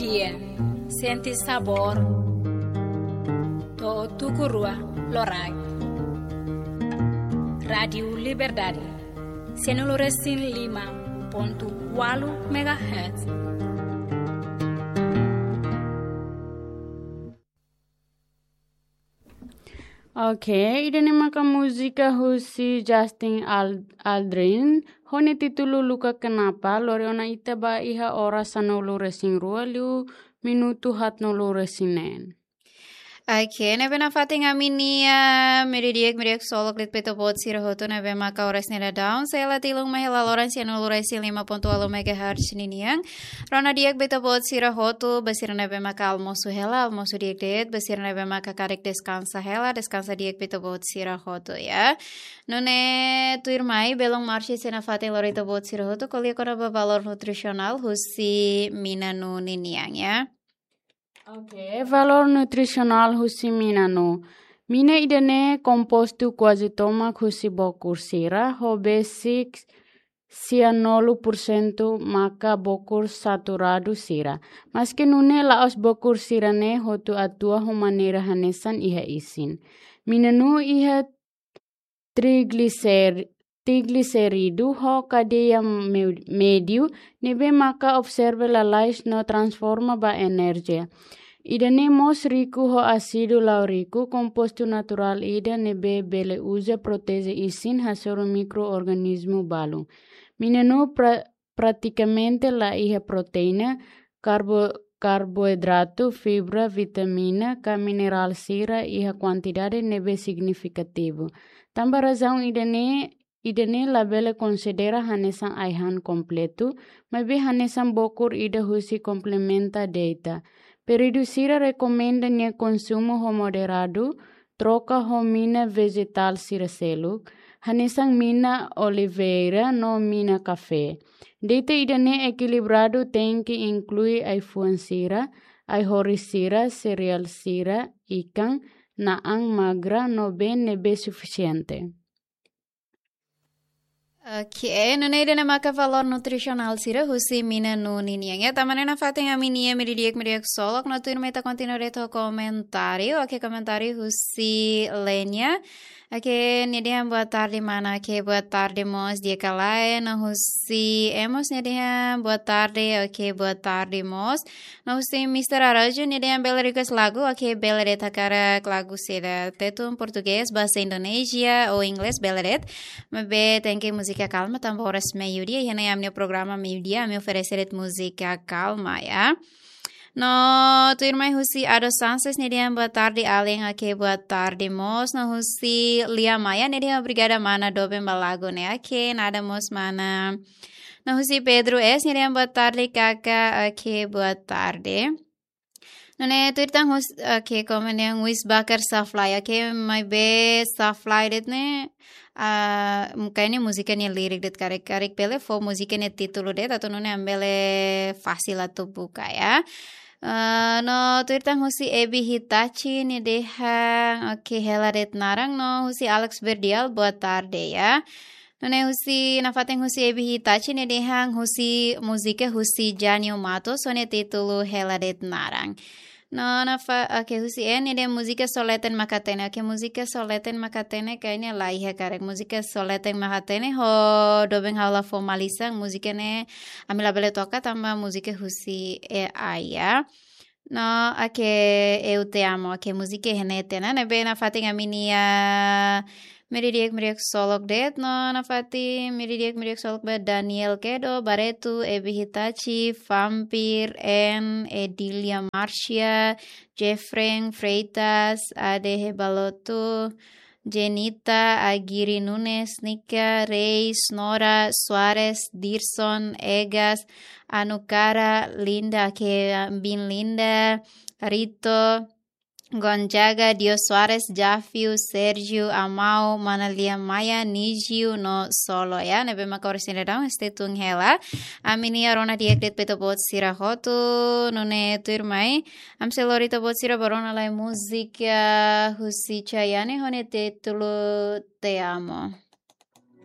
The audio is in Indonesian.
dia, senti sabor, to tukurua lorai. Radio Liberdade, 105.8 MHz. Oke, idene maka musika husi Justin Aldrin. Hone titulu luka kenapa loriona ita ba iha ora sanolo resing rualiu minutu hat nolo resinen. Oke, nebe na fating aminia meridiek solok lit peto bot sira hoto nebe maka ores neda down sela tilung mahela loran si anu luresi 5.8 MHz niniang rona diek beto bot sira hoto basir nebe maka almosu diek det basir nebe maka karek descansa diek beto bot sira hoto ya nune tuir mai belong marche sena fating lorito bot sira hoto kolia kora valor nutrisional husi minanu niniang ya. Oke, valor nutrisional husi minano. Mina idene composto quasi toma husi bokur sira hobe 6 sia 0% maka bokur saturado sira. Maske nune laos bokur sira ne hotu atua humanera hanesan iha isin. Minano iha trigliceridu ho kadeya mediu nebe maka observe la lais no transforma ba energia. Idane mos riku ho asido lauriku composto natural ida nebe bele usa proteze isin hasoro microorganismo balu. Minano praticamente la iha proteína, carbohidrato, fibra, vitamina, ka mineral sira iha quantidade nebe significativo. Tambah razão idane labele considera hanesan aihan completo, mabe hanesan bokur ida husi complementa data. Peridusira recomenda nia consumo ho moderado, troca ho mina vegetal sira seluk, hanesan mina oliveira no mina café. Data idane equilibrado tem que inclui aifuan sira, aihori sira, cereal sira, ikan, naang magra no ben nebe suficiente. Oke, nune ida maka valor nutrisional sira husi mina nu niniang ya. Tamane na fating aminia meridiek solok no tuir meta continue reto komentario. Oke, komentari husi Lenya. Oke, nidiam buat tarde mana ke buat tarde mos dia kalai no husi emos nidiam buat tarde. Oke, buat tarde mos no husi Mr. Arajo nidiam belerikas lagu. Oke, beleret hakara lagu sira tetum português bahasa Indonesia ou inglês beleret. Mabe tenke música calma também horas meio-dia e na minha programa meio-dia me oferecer música calma ya. No, tu irmã husi Ado Sanses nidiam boa tarde além aqui boa tarde mos no husi Lia Maya nidiam brigada mana dobe malago ne aqui nada mos mana no husi Pedro S nidiam boa tarde kakak aqui boa tarde. Nune tu irtang hus aqui como ne huis bakar saflai aqui mai be saflai det ne kayaknya musikanya lirik det karek pele fo musikanya titulo det atau nune ambele fasil atau buka ya. No tuirtang husi Ebi Hitachi ni dehang oke helaret narang no husi Alex Berdial boa tarde ya. Nune husi nafateng husi Ebi Hitachi ni dehang husi musika husi Janio Matos sone titulo helaret narang. No oke husi ni de musika soleten makatene. Oke musika soleten makatene kayaknya laiha karek musika soleten makatene ho dobeng haula formalisang musikane amila bele toka tambah musika husi ya. No oke eu te amo. Oke musika henetena nebe na fating aminia meridiek solok det no nafati meridiek solok be Daniel Kedo Baretu Ebi Hitachi Vampir N Edilia Marcia Jeffrey Freitas Adehe Baloto Jenita Agiri Nunes Nika Reis Nora Suarez Dirson Egas Anukara Linda ke Bin Linda Rito Gonzaga, Dio Suarez, Jafiu, Sergio, Amau, Manalia Maya, Nijio, no solo ya. Nebe maka oris nedang este tung hela. Aminia rona diekret peto bot sira hotu, nune turmai. Am selorito bot sira barona lai musika husi chayane hone te tulu te amo.